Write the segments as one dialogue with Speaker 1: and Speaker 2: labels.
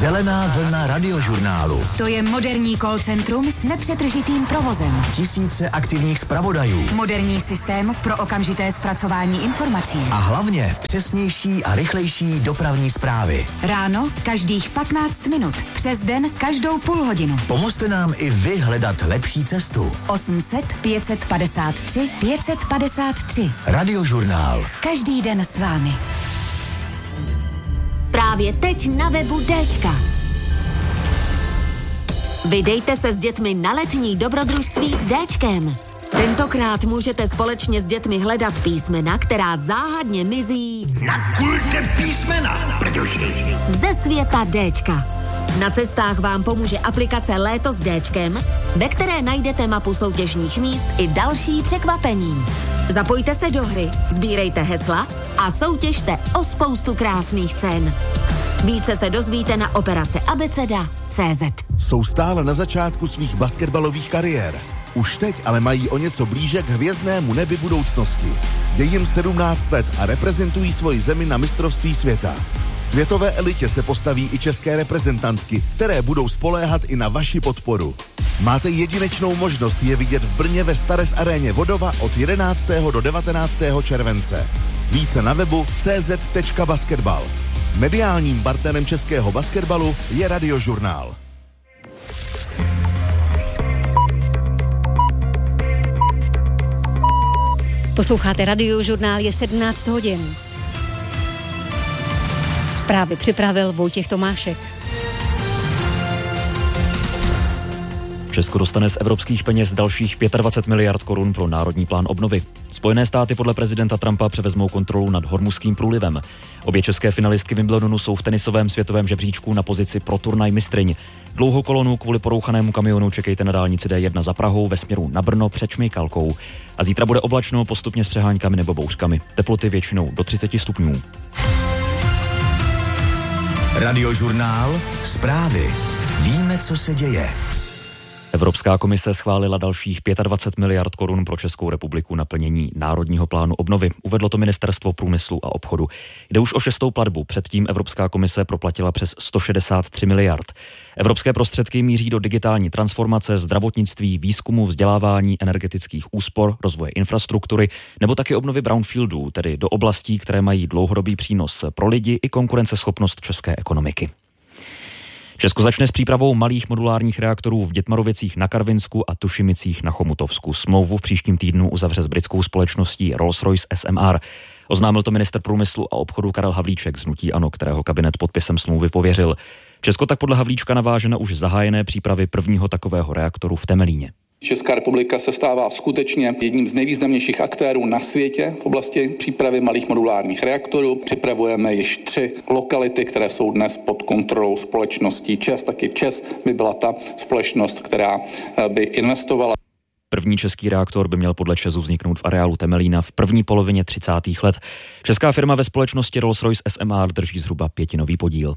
Speaker 1: Zelená vlna radiožurnálu.
Speaker 2: To je moderní call centrum s nepřetržitým provozem.
Speaker 1: Tisíce aktivních zpravodajů.
Speaker 2: Moderní systém pro okamžité zpracování informací.
Speaker 1: A hlavně přesnější a rychlejší dopravní zprávy.
Speaker 2: Ráno každých 15 minut. Přes den každou půl hodinu.
Speaker 1: Pomozte nám i vy hledat lepší cestu.
Speaker 2: 800 553 553.
Speaker 1: Radiožurnál.
Speaker 2: Každý den s vámi.
Speaker 3: Právě teď na webu Déčka. Vydejte se s dětmi na letní dobrodružství s Déčkem. Tentokrát můžete společně s dětmi hledat písmena, která záhadně mizí
Speaker 4: na kulte písmena, protože
Speaker 3: ze světa Déčka. Na cestách vám pomůže aplikace Léto s Déčkem, ve které najdete mapu soutěžních míst i další překvapení. Zapojte se do hry, sbírejte hesla a soutěžte o spoustu krásných cen. Více se dozvíte na operace abeceda.cz.
Speaker 5: Jsou stále na začátku svých basketbalových kariér. Už teď ale mají o něco blíže k hvězdnému nebi budoucnosti. Je jim 17 let a reprezentují svoji zemi na mistrovství světa. Světové elitě se postaví i české reprezentantky, které budou spoléhat i na vaši podporu. Máte jedinečnou možnost je vidět v Brně ve Stares aréně Vodova od 11. do 19. července. Více na webu cz.basketbal. Mediálním partnerem českého basketbalu je Radiožurnál.
Speaker 6: Posloucháte Radiožurnál, je 17 hodin. Zprávy připravil Vojtěch Tomášek.
Speaker 7: Česko dostane z evropských peněz dalších 25 miliard korun pro národní plán obnovy. Spojené státy podle prezidenta Trumpa převezmou kontrolu nad Hormuzským průlivem. Obě české finalistky Wimbledonu jsou v tenisovém světovém žebříčku na pozici pro turnaj mistryň. Dlouhou kolonu kvůli porouchanému kamionu čekejte na dálnici D1 za Prahou ve směru na Brno před Šmejkalkou. A zítra bude oblačno, postupně s přeháňkami nebo bouřkami. Teploty většinou do 30 stupňů.
Speaker 1: Radiožurnál. Zprávy. Víme, co se děje.
Speaker 7: Evropská komise schválila dalších 25 miliard korun pro Českou republiku na plnění Národního plánu obnovy. Uvedlo to Ministerstvo průmyslu a obchodu. Jde už o 6. platbu, předtím Evropská komise proplatila přes 163 miliard. Evropské prostředky míří do digitální transformace, zdravotnictví, výzkumu, vzdělávání, energetických úspor, rozvoje infrastruktury nebo taky obnovy brownfieldů, tedy do oblastí, které mají dlouhodobý přínos pro lidi i konkurenceschopnost české ekonomiky. Česko začne s přípravou malých modulárních reaktorů v Dětmarovicích na Karvinsku a Tušimicích na Chomutovsku. Smlouvu v příštím týdnu uzavře s britskou společností Rolls-Royce SMR. Oznámil to ministr průmyslu a obchodu Karel Havlíček z hnutí ANO, kterého kabinet podpisem smlouvy pověřil. Česko tak podle Havlíčka naváže na už zahájené přípravy prvního takového reaktoru v Temelíně.
Speaker 8: Česká republika se stává skutečně jedním z nejvýznamnějších aktérů na světě v oblasti přípravy malých modulárních reaktorů. Připravujeme již 3 lokality, které jsou dnes pod kontrolou společností ČEZ. Taky ČEZ by byla ta společnost, která by investovala.
Speaker 7: První český reaktor by měl podle ČEZu vzniknout v areálu Temelína v první polovině 30. let. Česká firma ve společnosti Rolls-Royce SMR drží zhruba 5% podíl.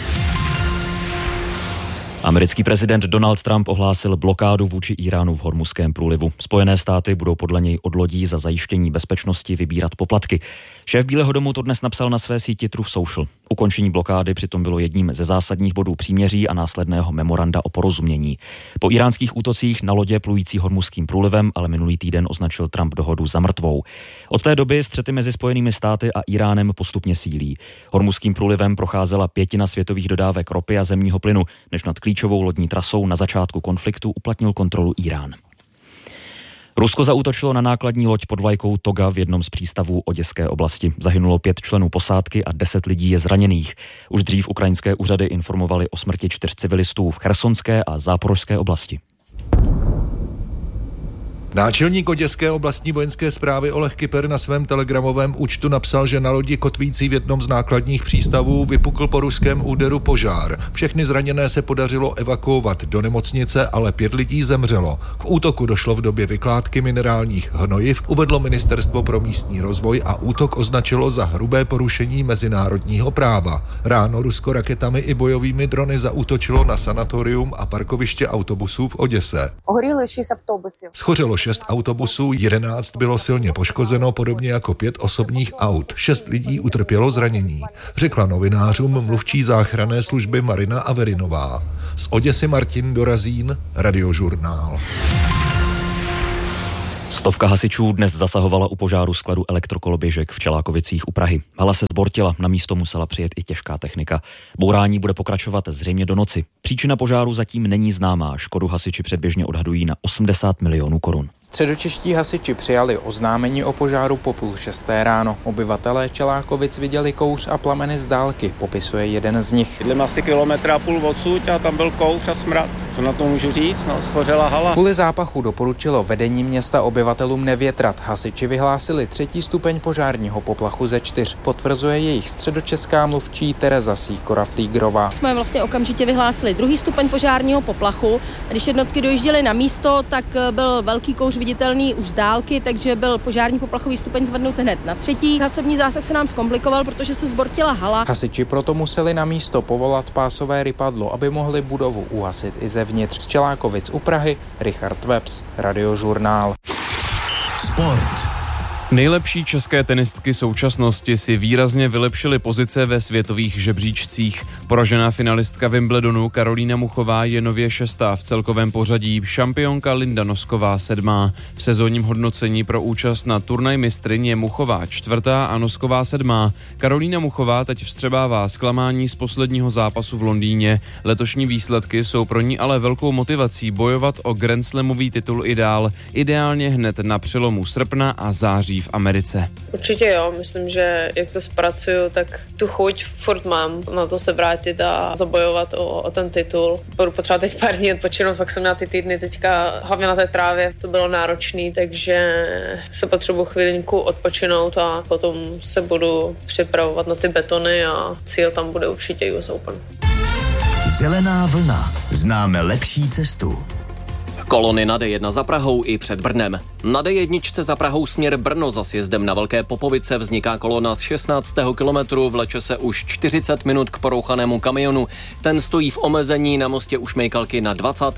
Speaker 7: Americký prezident Donald Trump ohlásil blokádu vůči Iránu v Hormuzském průlivu. Spojené státy budou podle něj od lodí za zajištění bezpečnosti vybírat poplatky. Šéf Bílého domu to dnes napsal na své síti Truth Social. Ukončení blokády přitom bylo jedním ze zásadních bodů příměří a následného memoranda o porozumění. Po iránských útocích na lodě plující Hormuzským průlivem ale minulý týden označil Trump dohodu za mrtvou. Od té doby střety mezi Spojenými státy a Iránem postupně sílí. Hormuzským průlivem procházela 1/5 světových dodávek ropy a zemního plynu, než nad klíčovou lodní trasou na začátku konfliktu uplatnil kontrolu Irán. Rusko zaútočilo na nákladní loď pod vlajkou Toga v jednom z přístavů Oděské oblasti. Zahynulo 5 členů posádky a 10 lidí je zraněných. Už dřív ukrajinské úřady informovaly o smrti 4 civilistů v Chersonské a Záporožské oblasti.
Speaker 9: Náčelník Oděské oblastní vojenské správy Oleg Kyper na svém telegramovém účtu napsal, že na lodi kotvící v jednom z nákladních přístavů vypukl po ruském úderu požár. Všechny zraněné se podařilo evakuovat do nemocnice, ale 5 lidí zemřelo. K útoku došlo v době vykládky minerálních hnojiv, uvedlo Ministerstvo pro místní rozvoj a útok označilo za hrubé porušení mezinárodního práva. Ráno Rusko raketami i bojovými drony zaútočilo na sanatorium a parkoviště autobusů v Oděse. Schořelo 6 autobusů, 11 bylo silně poškozeno, podobně jako 5 osobních aut. 6 lidí utrpělo zranění, řekla novinářům mluvčí záchranné služby Marina Averinová. Z Oděsy Martin Dorazín, Radiožurnál.
Speaker 7: Stovka hasičů dnes zasahovala u požáru skladu elektrokoloběžek v Čelákovicích u Prahy. Hala se zbortila, na místo musela přijet i těžká technika. Bourání bude pokračovat zřejmě do noci. Příčina požáru zatím není známá, škodu hasiči předběžně odhadují na 80 milionů korun.
Speaker 10: Středočeští hasiči přijali oznámení o požáru po 5:30 ráno. Obyvatelé Čelákovic viděli kouř a plameny z dálky, popisuje jeden z nich.
Speaker 11: Bydlím asi 1,5 kilometra odsud a tam byl kouř a smrad. Co na to můžu říct? No, schořela hala.
Speaker 10: Kvůli zápachu doporučilo vedení města obyvatelům nevětrat. Hasiči vyhlásili 3. stupeň požárního poplachu ze 4. Potvrzuje jejich středočeská mluvčí Tereza Sýkora-Flígrová.
Speaker 12: Jsme vlastně okamžitě vyhlásili 2. stupeň požárního poplachu. Když jednotky dojížděly na místo, tak byl velký kouř viditelný už z dálky, takže byl požární poplachový stupeň zvednut hned na 3. Hasební zásah se nám zkomplikoval, protože se zbortila hala.
Speaker 10: Hasiči proto museli na místo povolat pásové rypadlo, aby mohli budovu uhasit i zevnitř. Z Čelákovic u Prahy, Richard Webs, Radiožurnál.
Speaker 1: Sport.
Speaker 13: Nejlepší české tenistky současnosti si výrazně vylepšily pozice ve světových žebříčcích. Poražená finalistka Wimbledonu Karolína Muchová je nově 6. v celkovém pořadí, šampionka Linda Nosková 7. V sezónním hodnocení pro účast na turnaj mistryň je Muchová 4. a Nosková 7. Karolína Muchová teď vstřebává zklamání z posledního zápasu v Londýně. Letošní výsledky jsou pro ní ale velkou motivací bojovat o Grand Slamový titul i dál, ideálně hned na přelomu srpna a září v Americe.
Speaker 14: Určitě jo, myslím, že jak to zpracuju, tak tu chuť furt mám na to se vrátit a zabojovat o ten titul. Budu potřebovat teď pár dní odpočinout, fakt jsem měla ty týdny teďka, hlavně na té trávě, to bylo náročný, takže se potřebuji chvilinku odpočinout a potom se budu připravovat na ty betony a cíl tam bude určitě US Open.
Speaker 1: Zelená vlna. Známe lepší cestu.
Speaker 15: Kolony na D1 za Prahou i před Brnem. Na D1 za Prahou směr Brno za sjezdem na Velké Popovice vzniká kolona z 16. kilometru, vleče se už 40 minut k porouchanému kamionu. Ten stojí v omezení na mostě u Šmejkalky na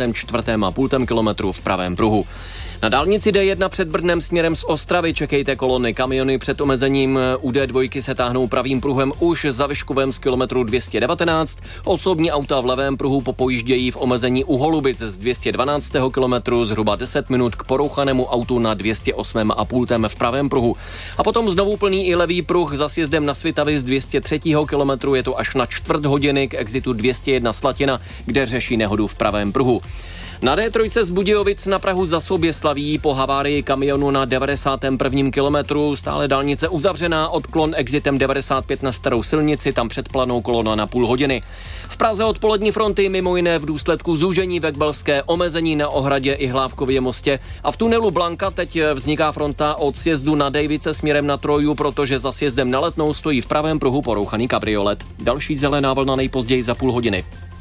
Speaker 15: 24,5 kilometru v pravém pruhu. Na dálnici D1 před Brnem směrem z Ostravy čekejte kolony. Kamiony před omezením u D2 se táhnou pravým pruhem už za Vyškovem z kilometru 219. Osobní auta v levém pruhu popojíždějí v omezení u Holubic z 212. kilometru zhruba 10 minut k porouchanému autu na 208,5 v pravém pruhu. A potom znovu plný i levý pruh za sjezdem na Svitavy z 203. kilometru, je to až na čtvrt hodiny k exitu 201 Slatina, kde řeší nehodu v pravém pruhu. Na D3 z Budějovic na Prahu za Soběslaví po havárii kamionu na 91. kilometru stále dálnice uzavřená, odklon exitem 95 na starou silnici, tam předplanou kolona na půl hodiny. V Praze odpolední fronty mimo jiné v důsledku zúžení Vekbelské, omezení na Ohradě i Hlávkově mostě a v tunelu Blanka teď vzniká fronta od sjezdu na Dejvice směrem na Troju, protože za sjezdem na Letnou stojí v pravém pruhu porouchaný kabriolet. Další zelená vlna nejpozději za půl hodiny.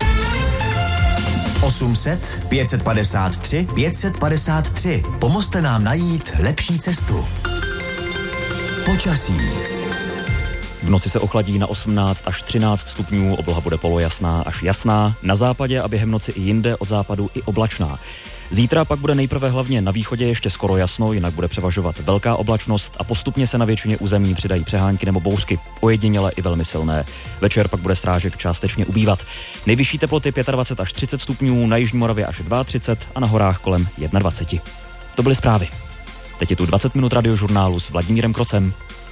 Speaker 1: 800 553 553. Pomozte nám najít lepší cestu. Počasí.
Speaker 7: V noci se ochladí na 18 až 13 stupňů, obloha bude polojasná až jasná, na západě a během noci i jinde od západu i oblačná. Zítra pak bude nejprve hlavně na východě ještě skoro jasno, jinak bude převažovat velká oblačnost a postupně se na většině území přidají přehánky nebo bouřky, ojediněle i velmi silné. Večer pak bude srážek částečně ubývat. Nejvyšší teploty 25 až 30 stupňů, na jižní Moravě až 32 a na horách kolem 21. To byly zprávy. Teď je tu 20 minut Radiožurnálu s Vladimírem Krocem.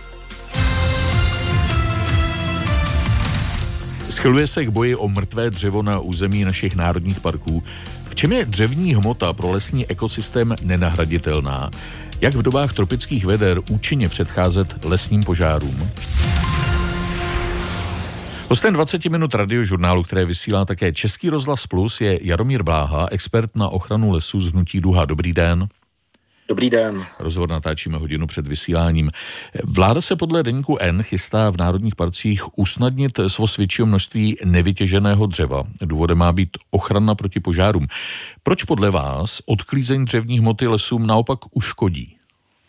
Speaker 16: Schyluje se k boji o mrtvé dřevo na území našich národních parků. V čem je dřevní hmota pro lesní ekosystém nenahraditelná? Jak v dobách tropických veder účinně předcházet lesním požárům? Hostem 20 minut Radiožurnálu, které vysílá také Český rozhlas Plus, je Jaromír Bláha, expert na ochranu lesů z hnutí Duha. Dobrý den.
Speaker 17: Dobrý den.
Speaker 16: Rozhovor natáčíme hodinu před vysíláním. Vláda se podle deníku N chystá v národních parcích usnadnit svoz většího množství nevytěženého dřeva. Důvodem má být ochrana proti požárům. Proč podle vás odklízení dřevní hmoty lesům naopak uškodí?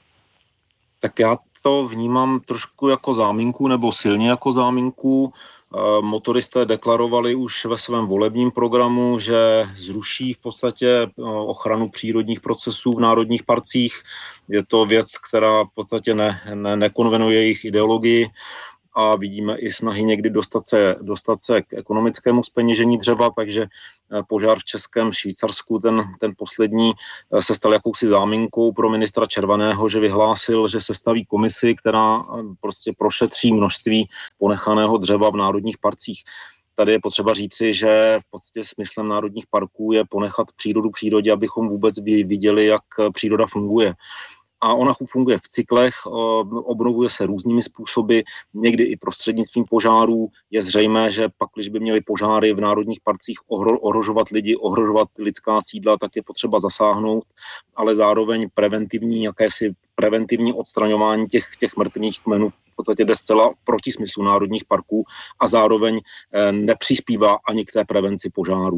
Speaker 17: Tak já to vnímám trošku jako záminku nebo silně jako záminku. Motoristé deklarovali už ve svém volebním programu, že zruší v podstatě ochranu přírodních procesů v národních parcích. Je to věc, která v podstatě nekonvenuje jejich ideologii a vidíme i snahy někdy dostat se k ekonomickému zpeněžení dřeva, takže požár v Českém Švýcarsku, ten poslední, se stal jakousi záminkou pro ministra Červeného, že vyhlásil, že sestaví komisi, která prostě prošetří množství ponechaného dřeva v národních parcích. Tady je potřeba říci, že v podstatě smyslem národních parků je ponechat přírodu přírodě, abychom vůbec viděli, jak příroda funguje. A ona funguje v cyklech, obnovuje se různými způsoby, někdy i prostřednictvím požárů. Je zřejmé, že pak, když by měly požáry v národních parcích ohrožovat lidi, ohrožovat lidská sídla, tak je potřeba zasáhnout, ale zároveň preventivní odstraňování těch mrtvých kmenů v podstatě jde zcela proti smyslu národních parků a zároveň nepřispívá ani k té prevenci požárů.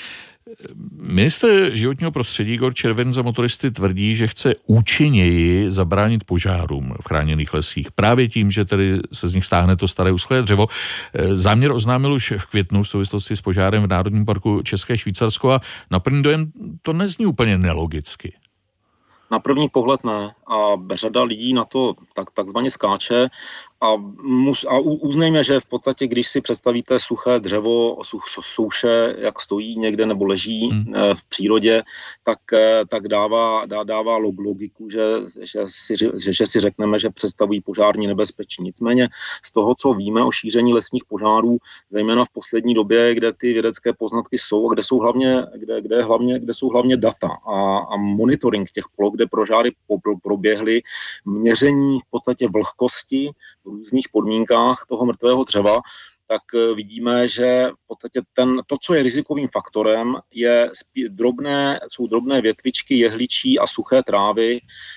Speaker 16: Ministr životního prostředí Igor Červen za motoristy tvrdí, že chce účinněji zabránit požárům v chráněných lesích. Právě tím, že tedy se z nich stáhne to staré uschlé dřevo. Záměr oznámil už v květnu v souvislosti s požárem v Národním parku České Švýcarsko a na první dojem to nezní úplně nelogicky.
Speaker 17: Na první pohled ne a řada lidí na to takzvaně skáče a uznejme, že v podstatě, když si představíte suché dřevo, souše, jak stojí někde nebo leží v přírodě, tak dává logiku, že si řekneme, že představují požární nebezpečí. Nicméně z toho, co víme o šíření lesních požárů, zejména v poslední době, kde ty vědecké poznatky jsou a kde jsou hlavně data a monitoring těch ploch, kde požáry proběhly, měření v podstatě vlhkosti v různých podmínkách toho mrtvého dřeva, tak vidíme, že v podstatě to, co je rizikovým faktorem, jsou drobné větvičky jehličí a suché trávy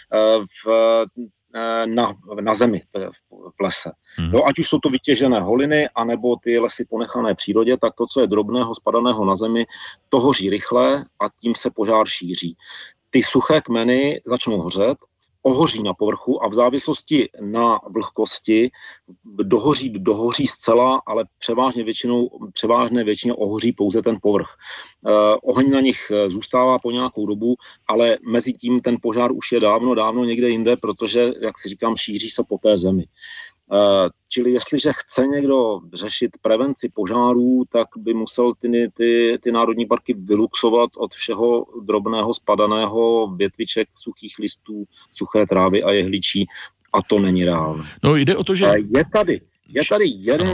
Speaker 17: na zemi, v lese. No, ať už jsou to vytěžené holiny, anebo ty lesy ponechané přírodě, tak to, co je drobného, spadaného na zemi, to hoří rychle a tím se požár šíří. Ty suché kmeny začnou hořet, ohoří na povrchu a v závislosti na vlhkosti dohoří zcela, ale převážné většině ohoří pouze ten povrch. Oheň na nich zůstává po nějakou dobu, ale mezi tím ten požár už je dávno někde jinde, protože, jak si říkám, šíří se po té zemi. Čili jestliže chce někdo řešit prevenci požárů, tak by musel ty národní parky vyluxovat od všeho drobného spadaného, větviček, suchých listů, suché trávy a jehličí a to není reálné.
Speaker 16: No jde o to, že...
Speaker 17: Je tady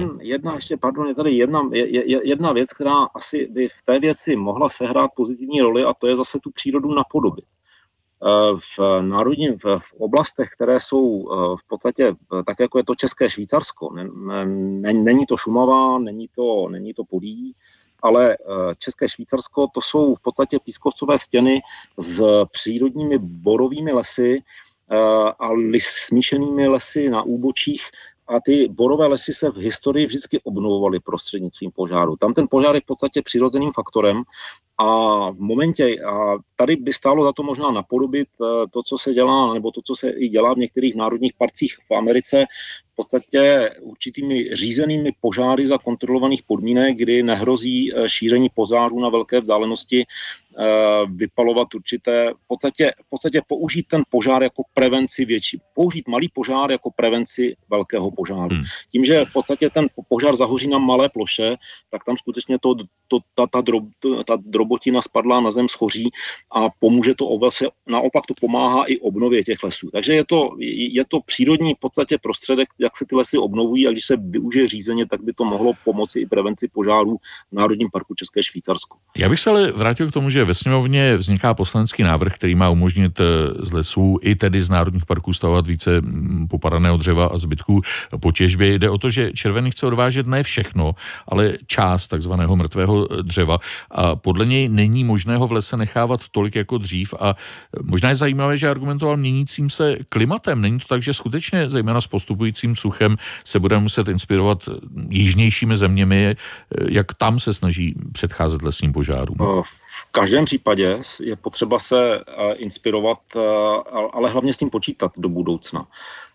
Speaker 17: jedna věc, která asi by v té věci mohla sehrát pozitivní roli a to je zase tu přírodu napodobit. V oblastech, které jsou v podstatě tak, jako je to České Švýcarsko, není to Šumava, není to Podyjí, ale České Švýcarsko, to jsou v podstatě pískovcové stěny s přírodními borovými lesy a smíšenými lesy na úbočích. A ty borové lesy se v historii vždycky obnovovaly prostřednictvím požáru. Tam ten požár je v podstatě přirozeným faktorem a v momentě, a tady by stálo za to možná napodobit to, co se dělá, nebo to, co se i dělá v některých národních parcích v Americe, v podstatě určitými řízenými požáry za kontrolovaných podmínek, kdy nehrozí šíření požáru na velké vzdálenosti, vypalovat určité, v podstatě použít ten požár jako prevenci použít malý požár jako prevenci velkého požáru. Tím, že v podstatě ten požár zahoří na malé ploše, tak tam skutečně ta drobotina spadlá na zem, schoří a pomůže to naopak to pomáhá i obnově těch lesů. Takže je to přírodní v podstatě prostředek, jak se ty lesy obnovují a když se využije řízeně, tak by to mohlo pomoci i prevenci požárů v Národním parku České Švýcarsko.
Speaker 16: Já bych se ale vrátil k tomu, že ve sněmovně vzniká poslanecký návrh, který má umožnit z lesů i tedy z národních parků stavovat více popadaného dřeva a zbytků po těžbě. Jde o to, že Červený chce odvážet ne všechno, ale část takzvaného mrtvého dřeva a podle něj není možné ho v lese nechávat tolik jako dřív a možná je zajímavé, že argumentoval měnícím se klimatem. Není to tak, že skutečně zejména s postupujícím suchem se budeme muset inspirovat jižnějšími zeměmi, jak tam se snaží předcházet lesním požárům?
Speaker 17: V každém případě je potřeba se inspirovat, ale hlavně s tím počítat do budoucna.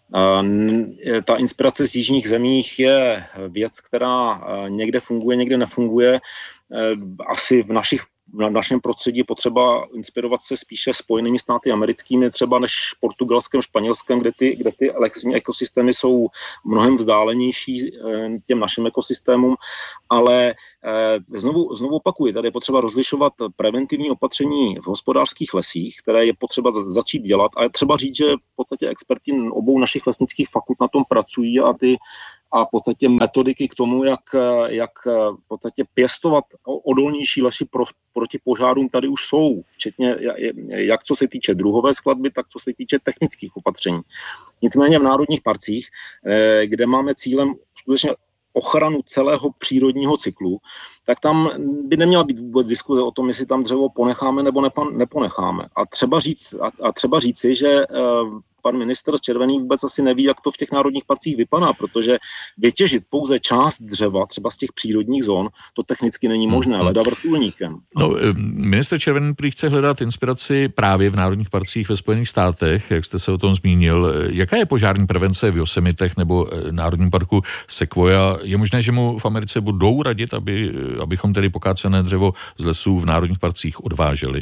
Speaker 17: Ta inspirace z jižních zemích je věc, která někde funguje, někde nefunguje. Asi v našem prostředí je potřeba inspirovat se spíše Spojenými státy americkými, třeba než Portugalskem, Španělskem, kde ty lesní ekosystémy jsou mnohem vzdálenější těm našim ekosystémům, ale znovu opakuji, tady je potřeba rozlišovat preventivní opatření v hospodářských lesích, které je potřeba začít dělat, a je třeba říct, že v podstatě experti obou našich lesnických fakult na tom pracují a v podstatě metodiky k tomu, jak v podstatě pěstovat odolnější lesy proti požárům tady už jsou, včetně jak co se týče druhové skladby, tak co se týče technických opatření. Nicméně v národních parcích, kde máme cílem skutečně ochranu celého přírodního cyklu, tak tam by neměla být vůbec diskuze o tom, jestli tam dřevo ponecháme nebo neponecháme. A třeba říci, že pan ministr Červený vůbec asi neví, jak to v těch národních parcích vypadá, protože vytěžit pouze část dřeva, třeba z těch přírodních zón, to technicky není možné, leda vrtulníkem.
Speaker 16: No, ministr Červený prý chce hledat inspiraci právě v národních parcích ve Spojených státech, jak jste se o tom zmínil. Jaká je požární prevence v Yosemitech nebo národním parku Sequoia? Je možné, že mu v Americe budou radit, abychom tedy pokácené dřevo z lesů v národních parcích odváželi?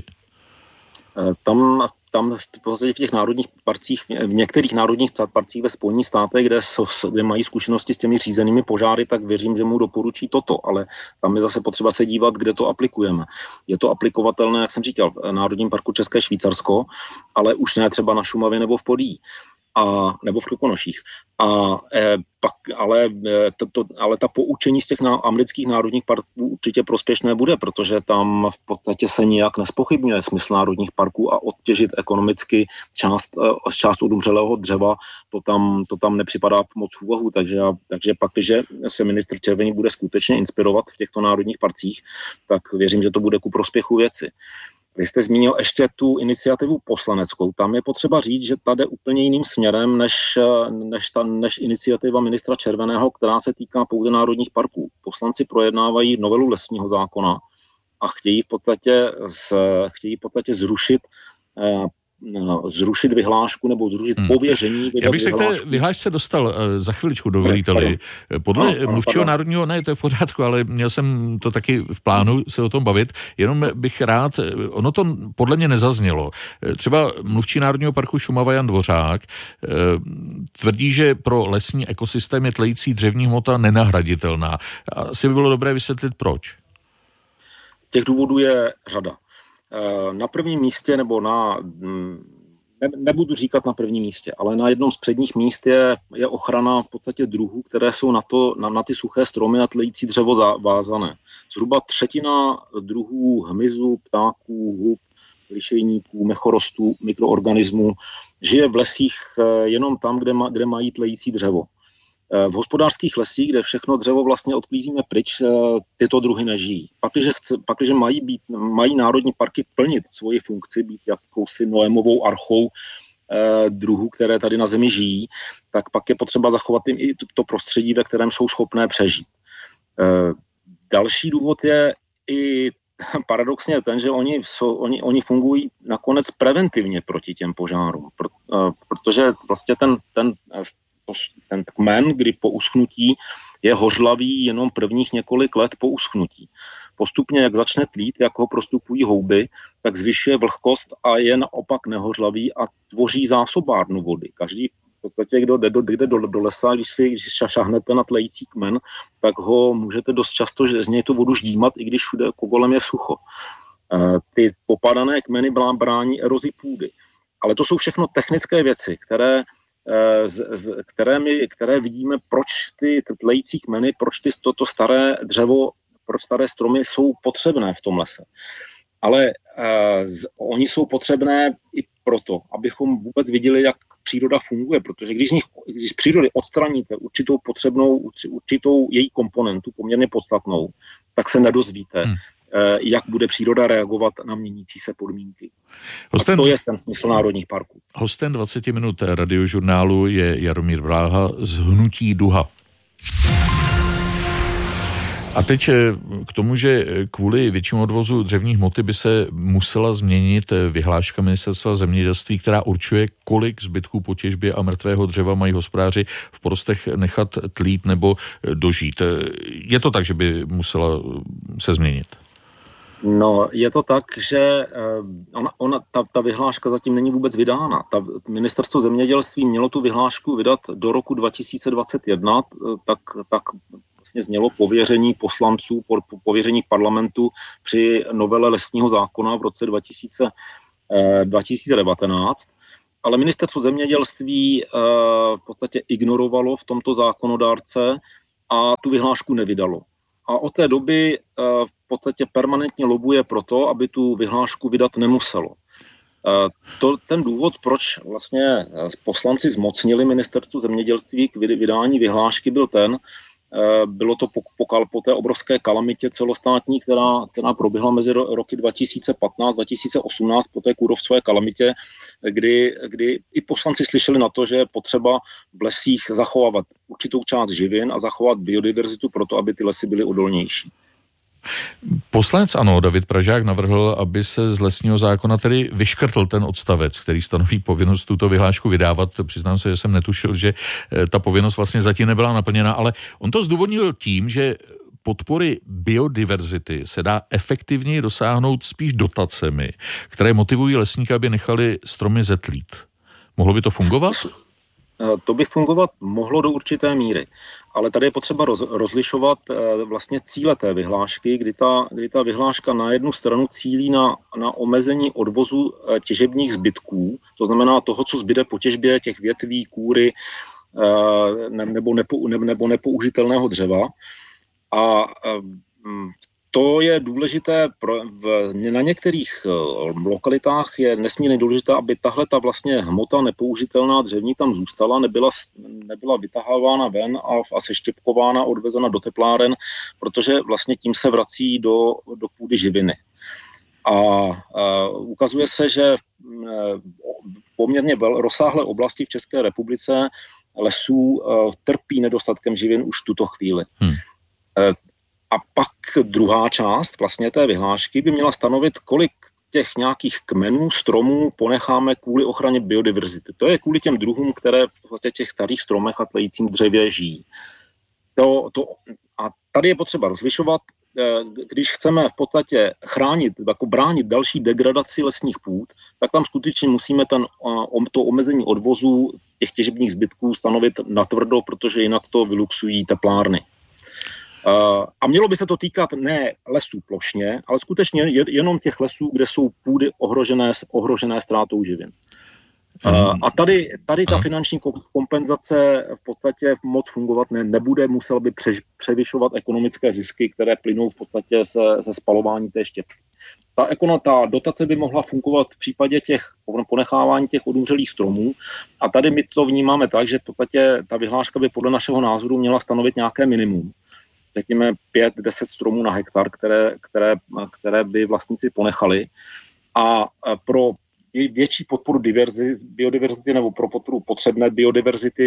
Speaker 17: Tam v těch národních parcích, v některých národních parcích ve Spojených státech, kde mají zkušenosti s těmi řízenými požáry, tak věřím, že mu doporučí toto, ale tam je zase potřeba se dívat, kde to aplikujeme. Je to aplikovatelné, jak jsem říkal, v Národním parku České Švýcarsko, ale už ne třeba na Šumavě nebo v Podyjí. Nebo v Krkonoších. Ale ta poučení z těch amerických národních parků určitě prospěšné bude, protože tam v podstatě se nijak nespochybňuje smysl národních parků a odtěžit ekonomicky část odumřelého dřeva, to tam nepřipadá moc v úvahu, takže pak, když se ministr Červený bude skutečně inspirovat v těchto národních parcích, tak věřím, že to bude ku prospěchu věci. Vy jste zmínil ještě tu iniciativu poslaneckou. Tam je potřeba říct, že ta jde úplně jiným směrem než iniciativa ministra Červeného, která se týká pouze národních parků. Poslanci projednávají novelu lesního zákona a chtějí v podstatě zrušit vyhlášku nebo zrušit pověření.
Speaker 16: Já bych se k té vyhlášce dostal za chviličku, dovolíte-li. Podle mluvčího národního, ne, to je v pořádku, ale měl jsem to taky v plánu se o tom bavit, jenom bych rád, ono to podle mě nezaznělo. Třeba mluvčí Národního parku Šumava Jan Dvořák tvrdí, že pro lesní ekosystém je tlející dřevní hmota nenahraditelná. Asi by bylo dobré vysvětlit, proč.
Speaker 17: Těch důvodů je řada. Na prvním místě, nebo nebudu říkat na prvním místě, ale na jednom z předních míst je ochrana v podstatě druhů, které jsou na ty suché stromy a tlející dřevo vázané. Zhruba 1/3 druhů hmyzu, ptáků, hub, lišejníků, mechorostů, mikroorganismů žije v lesích jenom tam, kde mají tlející dřevo. V hospodářských lesích, kde všechno dřevo vlastně odklízíme pryč, tyto druhy nežijí. Pakliže mají národní parky plnit svoji funkci, být jakousi Noémovou archou druhů, které tady na zemi žijí, tak pak je potřeba zachovat jim i to prostředí, ve kterém jsou schopné přežít. Další důvod je i paradoxně ten, že oni fungují nakonec preventivně proti těm požárům, protože vlastně ten kmen, kdy po uschnutí je hořlavý jenom prvních několik let po uschnutí. Postupně, jak začne tlít, jak ho prostupují houby, tak zvyšuje vlhkost a je naopak nehořlavý a tvoří zásobárnu vody. Každý v podstatě, kdo jde do lesa, když šahnete na tlející kmen, tak ho můžete dost často z něj tu vodu ždímat, i když všude kolem je sucho. Ty popadané kmeny brání erozi půdy. Ale to jsou všechno technické věci, které vidíme, proč ty tlející kmeny, proč toto staré dřevo, proč staré stromy jsou potřebné v tom lese. Ale oni jsou potřebné i proto, abychom vůbec viděli, jak příroda funguje, protože když z přírody odstraníte určitou její komponentu, poměrně podstatnou, tak se nedozvíte, jak bude příroda reagovat na měnící se podmínky. A to je ten smysl národních parků.
Speaker 16: Hostem 20 minut Radiožurnálu je Jaromír Vláha z hnutí Duha. A teď k tomu, že kvůli většímu odvozu dřevní hmoty by se musela změnit vyhláška Ministerstva zemědělství, která určuje, kolik zbytků po těžbě a mrtvého dřeva mají hospodáři v porostech nechat tlít nebo dožít. Je to tak, že by musela se změnit?
Speaker 17: No, je to tak, že ta vyhláška zatím není vůbec vydána. Ministerstvo zemědělství mělo tu vyhlášku vydat do roku 2021, tak vlastně znělo pověření poslanců, pověření parlamentu při novele lesního zákona v roce 2019. Ale ministerstvo zemědělství v podstatě ignorovalo v tomto zákonodárce a tu vyhlášku nevydalo. A od té doby v podstatě permanentně lobuje proto, aby tu vyhlášku vydat nemuselo. Ten důvod, proč vlastně poslanci zmocnili ministerstvu zemědělství k vydání vyhlášky, byl bylo to po té obrovské kalamitě celostátní, která proběhla mezi roky 2015-2018 po té kůrovcové kalamitě, kdy i poslanci slyšeli na to, že je potřeba v lesích zachovávat určitou část živin a zachovat biodiverzitu proto, aby ty lesy byly odolnější.
Speaker 16: Poslanec ANO David Pražák navrhl, aby se z lesního zákona tedy vyškrtl ten odstavec, který stanoví povinnost tuto vyhlášku vydávat. Přiznám se, že jsem netušil, že ta povinnost vlastně zatím nebyla naplněna, ale on to zdůvodnil tím, že podpory biodiverzity se dá efektivněji dosáhnout spíš dotacemi, které motivují lesníky, aby nechali stromy zetlít. Mohlo by to fungovat?
Speaker 17: To by fungovat mohlo do určité míry, ale tady je potřeba rozlišovat vlastně cíle té vyhlášky, kdy ta vyhláška na jednu stranu cílí na omezení odvozu těžebních zbytků, to znamená toho, co zbyde po těžbě těch větví, kůry nebo nepoužitelného dřeva. A to je důležité, na některých lokalitách je nesmírně důležité, aby tahleta vlastně hmota nepoužitelná dřevní tam zůstala, nebyla vytahávána ven a seštěpkována, odvezena do tepláren, protože vlastně tím se vrací do půdy živiny. A ukazuje se, že poměrně rozsáhlé oblasti v České republice lesů trpí nedostatkem živin už v tuto chvíli. A pak druhá část vlastně té vyhlášky by měla stanovit, kolik těch nějakých kmenů, stromů ponecháme kvůli ochraně biodiverzity. To je kvůli těm druhům, které v těch starých stromech a tlejícím dřevě žijí. A tady je potřeba rozlišovat, když chceme v podstatě bránit další degradaci lesních půd, tak tam skutečně musíme to omezení odvozu těch těžebních zbytků stanovit natvrdo, protože jinak to vyluxují teplárny. A mělo by se to týkat ne lesů plošně, ale skutečně jenom těch lesů, kde jsou půdy ohrožené ztrátou živin. A tady ta finanční kompenzace v podstatě moc fungovat nebude, musel by převyšovat ekonomické zisky, které plynou v podstatě ze spalování té štěpky. Ta dotace by mohla fungovat v případě ponechávání těch odumřelých stromů a tady my to vnímáme tak, že v podstatě ta vyhláška by podle našeho názoru měla stanovit nějaké minimum. Řekněme 5-10 stromů na hektar, které by vlastníci ponechali. A pro větší podporu biodiverzity nebo pro podporu potřebné biodiverzity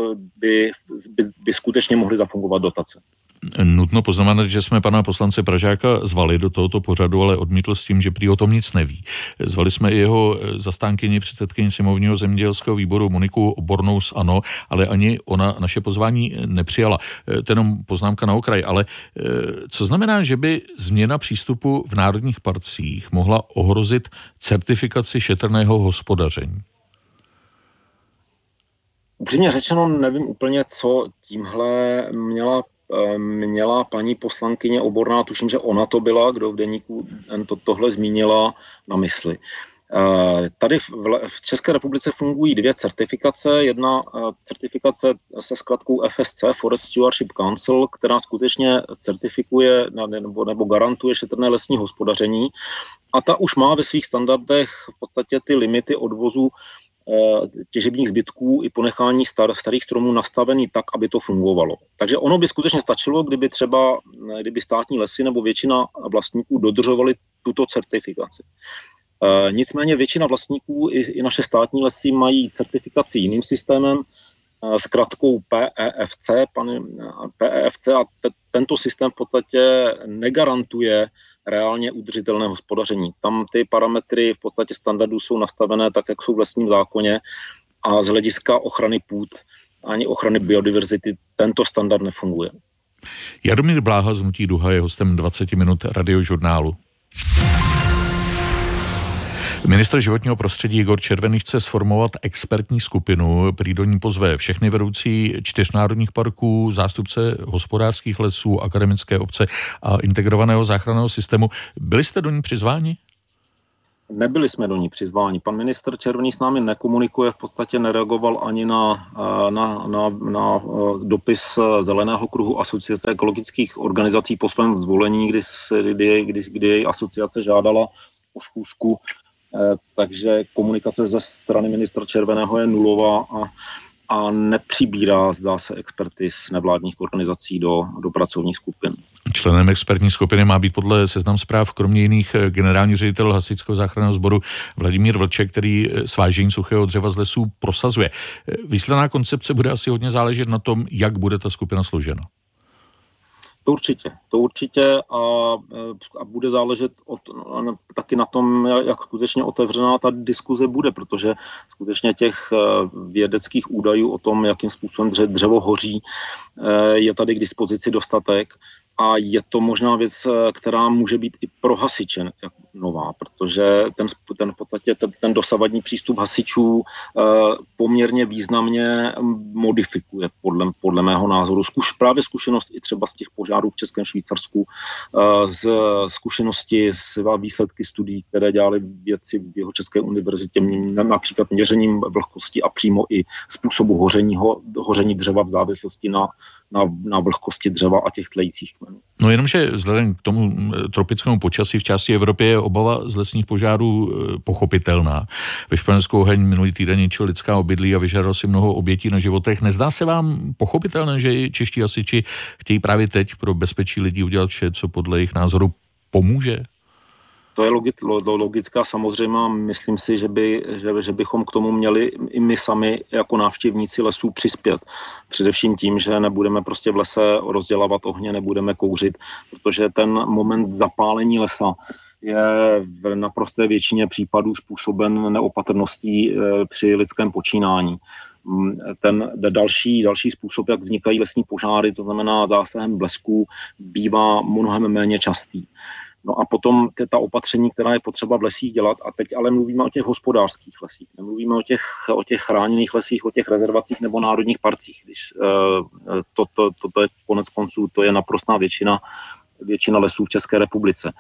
Speaker 17: by skutečně mohly zafungovat dotace.
Speaker 16: Nutno poznamenat, že jsme pana poslance Pražáka zvali do tohoto pořadu, ale odmítl s tím, že prý o tom nic neví. Zvali jsme i jeho zastánkyni, předsedkyni sněmovního zemědělského výboru Moniku Obornou z ANO, ale ani ona naše pozvání nepřijala. To je jenom poznámka na okraj, ale co znamená, že by změna přístupu v národních parcích mohla ohrozit certifikaci šetrného hospodaření? Upřímně řečeno, nevím úplně, co tímhle měla paní poslankyně Oborná, tuším, že ona to byla, kdo v deníku tohle zmínila na mysli. Tady v České republice fungují dvě certifikace. Jedna certifikace se zkratkou FSC, Forest Stewardship Council, která skutečně certifikuje nebo garantuje šetrné lesní hospodaření. A ta už má ve svých standardech v podstatě ty limity odvozu těžebních zbytků i ponechání starých stromů nastavený tak, aby to fungovalo. Takže ono by skutečně stačilo, kdyby státní lesy nebo většina vlastníků dodržovali tuto certifikaci. Nicméně většina vlastníků i naše státní lesy mají certifikaci jiným systémem,
Speaker 17: s kratkou PEFC a tento systém v podstatě negarantuje reálně udržitelné hospodaření. Tam ty parametry v podstatě standardů jsou nastavené tak, jak jsou v lesním zákoně a z hlediska ochrany půd ani ochrany biodiverzity tento standard nefunguje.
Speaker 16: Jaromír Bláha z Hnutí Duha je hostem 20 minut Radiožurnálu. Ministr životního prostředí Igor Červený chce sformovat expertní skupinu, prý do ní pozve všechny vedoucí 4 národních parků, zástupce hospodářských lesů, akademické obce a integrovaného záchranného systému. Byli jste do ní přizváni?
Speaker 17: Nebyli jsme do ní přizváni. Pan ministr Červený s námi nekomunikuje, v podstatě nereagoval ani na dopis Zeleného kruhu Asociace ekologických organizací po svém zvolení, kdy jej asociace žádala o schůzku. Takže komunikace ze strany ministra Červeného je nulová a nepřibírá, zdá se, experty z nevládních organizací do pracovních skupin.
Speaker 16: Členem expertní skupiny má být podle Seznam Zpráv kromě jiných generální ředitel Hasičského záchranného sboru Vladimír Vlček, který svážení suchého dřeva z lesů prosazuje. Výsledná koncepce bude asi hodně záležet na tom, jak bude ta skupina složena.
Speaker 17: To určitě a bude záležet taky na tom, jak skutečně otevřená ta diskuze bude, protože skutečně těch vědeckých údajů o tom, jakým způsobem dřevo hoří, je tady k dispozici dostatek. A je to možná věc, která může být i pro hasiče nová, protože ten dosavadní přístup hasičů poměrně významně modifikuje podle mého názoru. Právě zkušenost i třeba z těch požárů v Českém Švýcarsku, z zkušenosti z výsledky studií, které dělali vědci v Jihočeské univerzitě, například měřením vlhkosti a přímo i způsobu hoření dřeva v závislosti na vlhkosti dřeva a těch tlejících kmenů.
Speaker 16: No jenomže vzhledem k tomu tropickému počasí v části Evropy je obava z lesních požárů pochopitelná. Ve Španělsku oheň minulý týden ničil lidská obydlí a vyžádal si mnoho obětí na životech. Nezdá se vám pochopitelné, že čeští hasiči chtějí právě teď pro bezpečí lidí udělat vše, co podle jejich názoru pomůže?
Speaker 17: To je logická samozřejmá. Myslím si, že bychom k tomu měli i my sami jako návštěvníci lesů přispět. Především tím, že nebudeme prostě v lese rozdělávat ohně, nebudeme kouřit, protože ten moment zapálení lesa je v naprosté většině případů způsoben neopatrností při lidském počínání. Ten další způsob, jak vznikají lesní požáry, to znamená zásahem blesků, bývá mnohem méně častý. No a potom ta opatření, která je potřeba v lesích dělat, a teď ale mluvíme o těch hospodářských lesích, nemluvíme o těch chráněných lesích, o těch rezervacích nebo národních parcích, když to je konec konců, to je naprostá většina lesů v České republice.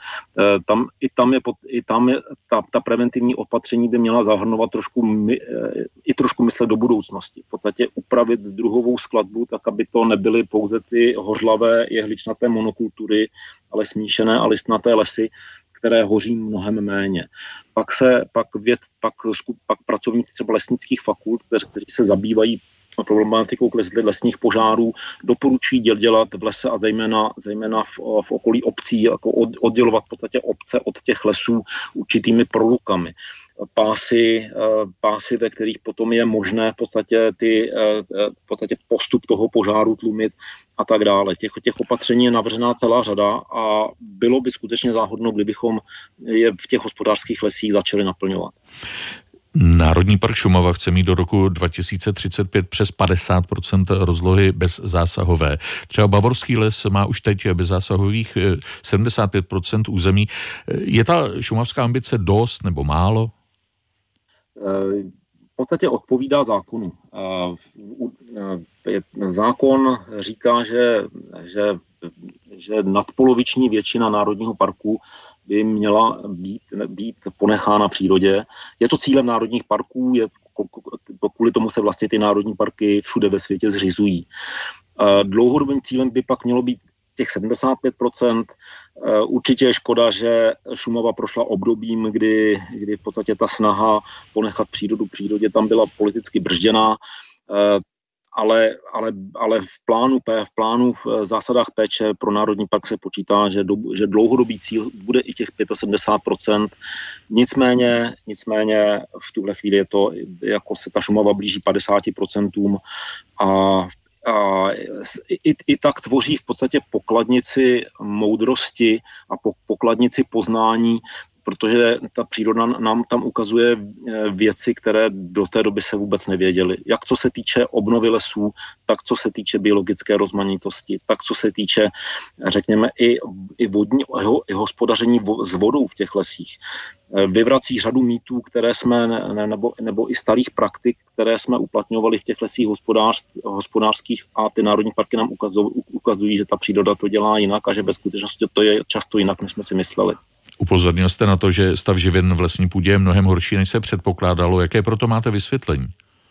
Speaker 17: Tam ta preventivní opatření by měla zahrnovat trošku myslet do budoucnosti. V podstatě upravit druhovou skladbu, tak aby to nebyly pouze ty hořlavé jehličnaté monokultury, ale smíšené a listnaté lesy, které hoří mnohem méně. Pak pracovníci třeba lesnických fakult, kteří se zabývají problematikou lesních požárů, doporučují dělat v lese a zejména v okolí obcí, jako oddělovat v podstatě obce od těch lesů určitými prolukami. Pásy, ve kterých potom je možné v podstatě postup toho požáru tlumit a tak dále. Těch opatření je navržená celá řada a bylo by skutečně záhodno, kdybychom je v těch hospodářských lesích začali naplňovat.
Speaker 16: Národní park Šumava chce mít do roku 2035 přes 50% rozlohy bezzásahové. Třeba Bavorský les má už teď bezzásahových 75% území. Je ta šumavská ambice dost nebo málo?
Speaker 17: V podstatě odpovídá zákonu. Zákon říká, že nadpoloviční většina národního parku by měla být ponechána přírodě. Je to cílem národních parků, kvůli tomu se vlastně ty národní parky všude ve světě zřizují. Dlouhodobým cílem by pak mělo být těch 75%. Určitě je škoda, že Šumava prošla obdobím, kdy v podstatě ta snaha ponechat přírodu přírodě tam byla politicky bržděná. ale v plánu v zásadách péče pro národní park se počítá, že dlouhodobý cíl bude i těch 75%. Nicméně v tuhle chvíli je to, jako se ta Šumava blíží 50% a i tak tvoří v podstatě pokladnici moudrosti a pokladnici poznání, protože ta příroda nám tam ukazuje věci, které do té doby se vůbec nevěděly. Jak co se týče obnovy lesů, tak co se týče biologické rozmanitosti, tak co se týče, řekněme, i hospodaření s vodou v těch lesích. Vyvrací řadu mýtů, které jsme, nebo i starých praktik, které jsme uplatňovali v těch lesích hospodářských, a ty národní parky nám ukazují, že ta příroda to dělá jinak a že ve skutečnosti to je často jinak, než jsme si mysleli.
Speaker 16: Upozornil jste na to, že stav živin v lesní půdě je mnohem horší, než se předpokládalo. Jaké proto máte vysvětlení?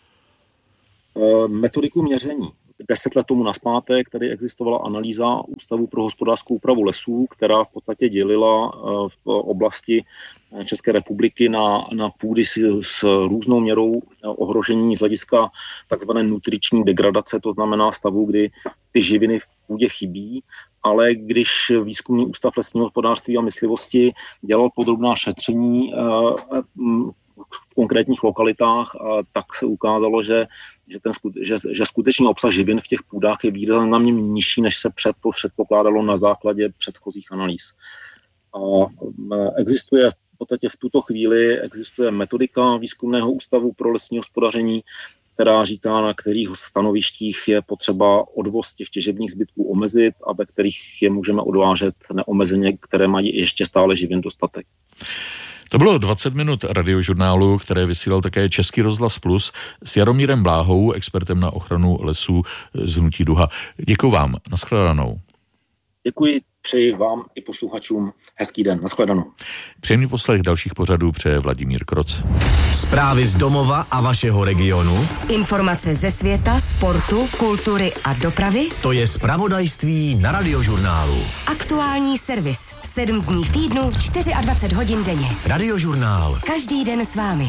Speaker 17: Metodiku měření. 10 let tomu nazpátek tady existovala analýza Ústavu pro hospodářskou úpravu lesů, která v podstatě dělila v oblasti České republiky na půdy s různou měrou ohrožení z hlediska takzvané nutriční degradace, to znamená stavu, kdy ty živiny v půdě chybí, ale když Výzkumný ústav lesního hospodářství a myslivosti dělal podrobná šetření v konkrétních lokalitách, tak se ukázalo, že skutečný obsah živin v těch půdách je výrazně nižší, než se předpokládalo na základě předchozích analýz. A existuje v podstatě v tuto chvíli metodika Výzkumného ústavu pro lesní hospodaření, která říká, na kterých stanovištích je potřeba odvoz těch těžebních zbytků omezit a ve kterých je můžeme odvážet neomezeně, které mají ještě stále živin dostatek.
Speaker 16: To bylo 20 minut radiožurnálu, které vysílal také Český rozhlas Plus s Jaromírem Bláhou, expertem na ochranu lesů z Hnutí Duha. Děkuji vám, nashledanou.
Speaker 17: Děkuji, přeji vám i posluchačům hezký den, nashledanou.
Speaker 16: Příjemný poslech dalších pořadů přeje Vladimír Kroc.
Speaker 1: Zprávy z domova a vašeho regionu.
Speaker 2: Informace ze světa, sportu, kultury a dopravy.
Speaker 1: To je zpravodajství na radiožurnálu.
Speaker 2: Aktuální servis. 7 dní v týdnu, 24 hodin denně.
Speaker 1: Radiožurnál.
Speaker 2: Každý den s vámi.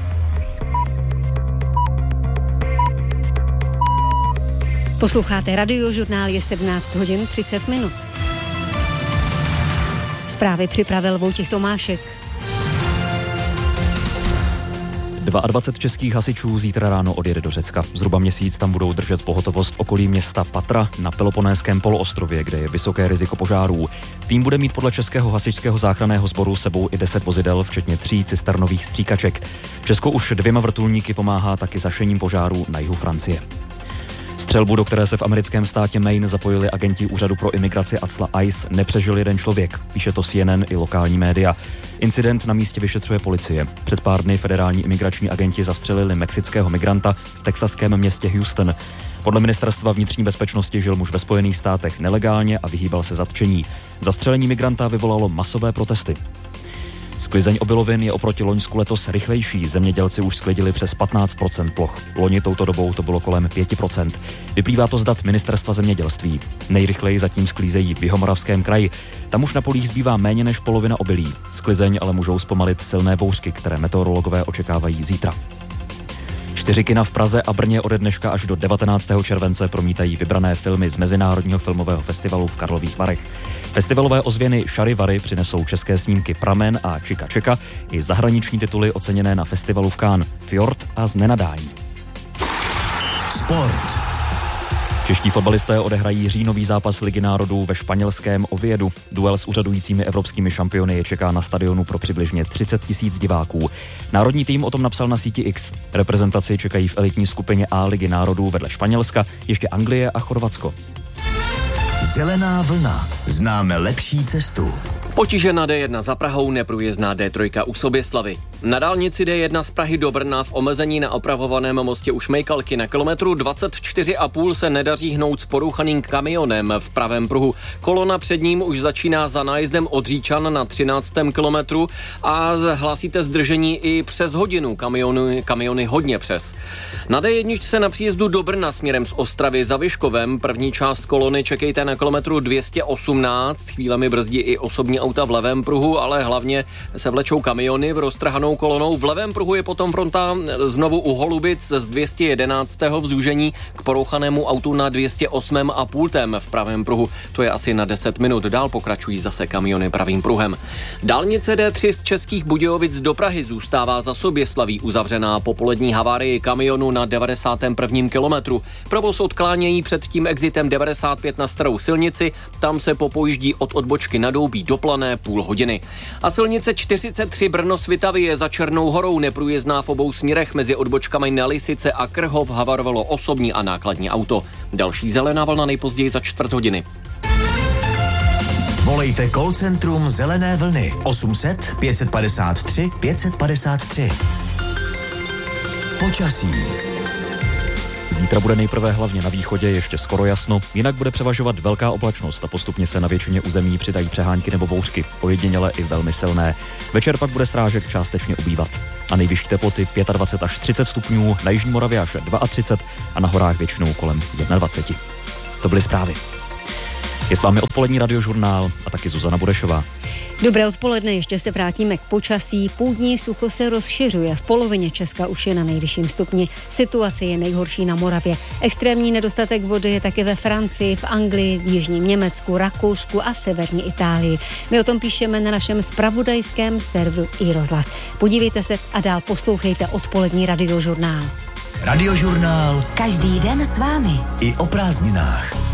Speaker 6: Posloucháte Radiožurnál, je 17 hodin 30 minut. Zprávy připravil Vojtěch Tomášek.
Speaker 7: 22 českých hasičů zítra ráno odjede do Řecka. Zhruba měsíc tam budou držet pohotovost v okolí města Patra na Peloponésském poloostrově, kde je vysoké riziko požárů. Tým bude mít podle Českého hasičského záchranného sboru sebou i 10 vozidel, včetně 3 cisternových stříkaček. Česko už 2 vrtulníky pomáhá taky zašením požárů na jihu Francie. Střelbu, do které se v americkém státě Maine zapojili agenti Úřadu pro imigraci ACLA ICE, nepřežil jeden člověk, píše to CNN i lokální média. Incident na místě vyšetřuje policie. Před pár dny federální imigrační agenti zastřelili mexického migranta v texaském městě Houston. Podle ministerstva vnitřní bezpečnosti žil muž ve Spojených státech nelegálně a vyhýbal se zatčení. Zastřelení migranta vyvolalo masové protesty. Sklizeň obilovin je oproti loňsku letos rychlejší. Zemědělci už sklidili přes 15% ploch. Loni touto dobou to bylo kolem 5%. Vyplývá to z dat Ministerstva zemědělství. Nejrychleji zatím sklízejí v Jihomoravském kraji. Tam už na polích zbývá méně než polovina obilí. Sklizeň ale můžou zpomalit silné bouřky, které meteorologové očekávají zítra. 4 kina v Praze a Brně ode dneška až do 19. července promítají vybrané filmy z Mezinárodního filmového festivalu v Karlových Varech. Festivalové ozvěny Šary Vary přinesou české snímky Pramen a Čika Čeka i zahraniční tituly oceněné na festivalu v Cannes Fjord a Znenadání.
Speaker 1: Sport.
Speaker 7: Čeští fotbalisté odehrají říjnový zápas Ligy národů ve španělském Oviedu. Duel s úřadujícími evropskými šampiony je čeká na stadionu pro přibližně 30 000 diváků. Národní tým o tom napsal na síti X. Reprezentaci čekají v elitní skupině A Ligy národů vedle Španělska ještě Anglie a Chorvatsko.
Speaker 1: Zelená vlna. Známe lepší cestu.
Speaker 15: Potíže na D1 za Prahou, neprůjezdná D3 u Soběslavy. Na dálnici D1 z Prahy do Brna v omezení na opravovaném mostě u Šmejkalky na kilometru 24,5 se nedaří hnout s porouchaným kamionem v pravém pruhu. Kolona před ním už začíná za nájezdem od Říčan na 13. kilometru a hlásíte zdržení i přes hodinu, kamiony hodně přes. Na D1 se na příjezdu do Brna směrem z Ostravy za Vyškovem první část kolony čekejte na kilometru 218, chvílemi brzdí i osobní auta v levém pruhu, ale hlavně se vlečou kamiony v roztrhanou kolonou. V levém pruhu je potom fronta znovu u Holubic z 211. v zúžení k porouchanému autu na 208,5. v pravém pruhu. To je asi na 10 minut. Dál pokračují zase kamiony pravým pruhem. Dálnice D3 z Českých Budějovic do Prahy zůstává za Soběslaví uzavřená po polední havárii kamionu na 91. kilometru. Provoz odklánějí před tím exitem 95 na starou silnici, tam se popojíždí od odbočky na Doubí do Plané půl hodiny. A silnice 43 Brno-Svitavy je za Černou horou neprůjezdná v obou směrech, mezi odbočkami na Lisice a Krhov havarovalo osobní a nákladní auto. Další zelená vlna nejpozději za čtvrt hodiny.
Speaker 1: Volejte call centrum Zelené vlny 800 553 553. Počasí.
Speaker 7: Zítra bude nejprve hlavně na východě ještě skoro jasno, jinak bude převažovat velká oblačnost a postupně se na většině území přidají přehánky nebo bouřky, ojediněle i velmi silné. Večer pak bude srážek částečně ubývat. A nejvyšší teploty 25 až 30 stupňů, na jižní Moravě až 32 a na horách většinou kolem 21. To byly zprávy. Je s vámi odpolední radiožurnál a taky Zuzana Burešová.
Speaker 6: Dobré odpoledne, ještě se vrátíme k počasí. Půdní sucho se rozšiřuje. V polovině Česka už je na nejvyšším stupni. Situace je nejhorší na Moravě. Extrémní nedostatek vody je také ve Francii, v Anglii, v jižním Německu, Rakousku a severní Itálii. My o tom píšeme na našem zpravodajském serveru iRozhlas. Podívejte se a dál poslouchejte odpolední radiožurnál.
Speaker 1: Radiožurnál.
Speaker 2: Každý den s vámi.
Speaker 1: I o prázdninách.